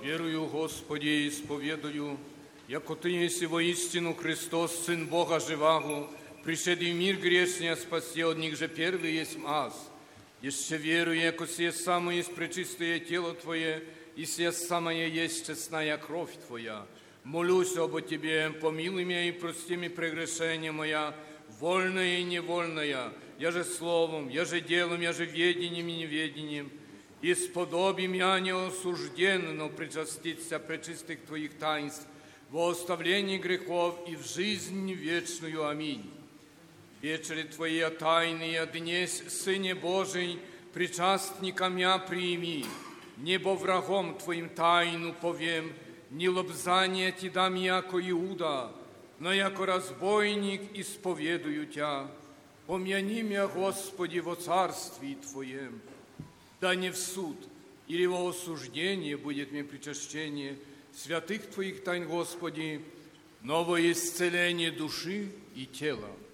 Верую, Господи, исповедую, яко Ты еси воистину Христос, Сын Бога живаго, пришедший в мир грешный, а спаси от них же первый есть аз. Еще верую, яко сие самое есть пречистое тело Твое, и сие самое есть честная кровь Твоя. Молюсь об Тебе, помилуй меня и прости мне прегрешения моя, вольная и невольная, я же словом, я же делом, я же ведением и неведением. Исподобим я неосужденно причаститься пречистых Твоих таинств во оставлении грехов и в жизнь вечную. Аминь. Вечери Твои тайные днесь, Сыне Божий, причастником я прими, небо врагом Твоим тайну повем, не лобзание Ти дам, яко Иуда, но яко разбойник исповедую Тя. Помяни меня, Господи, во царствии Твоем, да не в суд или во осуждение будет мне причащение святых Твоих тайн, Господи, но во исцеление души и тела.